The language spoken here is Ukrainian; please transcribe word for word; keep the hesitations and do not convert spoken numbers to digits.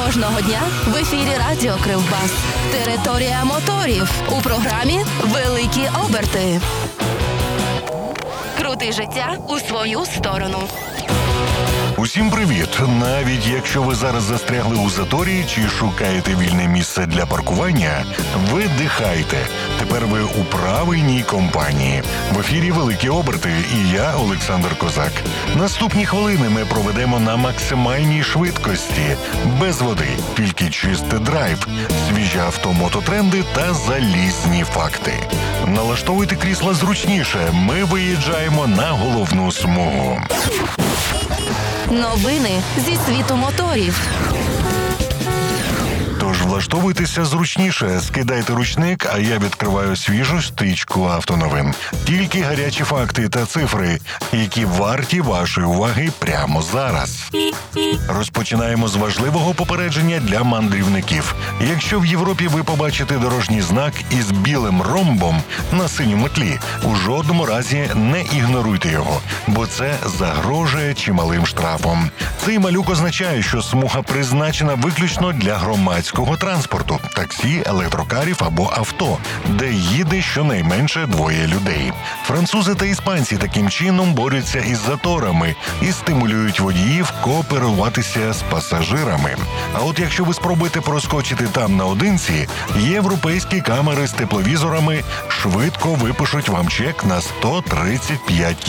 Кожного дня в ефірі Радіо Кривбас. Територія моторів. У програмі «Великі оберти». Крути життя у свою сторону. Усім привіт! Навіть якщо ви зараз застрягли у заторі чи шукаєте вільне місце для паркування, видихайте. Тепер ви у правильній компанії. В ефірі «Великі оберти» і я, Олександр Козак. Наступні хвилини ми проведемо на максимальній швидкості, без води, тільки чистий драйв, свіжі авто-мототренди та залізні факти. Налаштовуйте крісла зручніше, ми виїжджаємо на головну смугу. Новини зі світу моторів. Тож влаштовуйтеся зручніше, скидайте ручник, а я відкриваю свіжу стрічку автоновин. Тільки гарячі факти та цифри, які варті вашої уваги прямо зараз. Розпочинаємо з важливого попередження для мандрівників. Якщо в Європі ви побачите дорожній знак із білим ромбом на синьому тлі, у жодному разі не ігноруйте його, бо це загрожує чималим штрафом. Цей малюк означає, що смуга призначена виключно для громадського транспорту, таксі, електрокарів або авто, де їде щонайменше двоє людей. Французи та іспанці таким чином борються із заторами і стимулюють водіїв кооперуватися з пасажирами. А от якщо ви спробуєте проскочити там наодинці, європейські камери з тепловізорами швидко випишуть вам чек на сто тридцять п'ять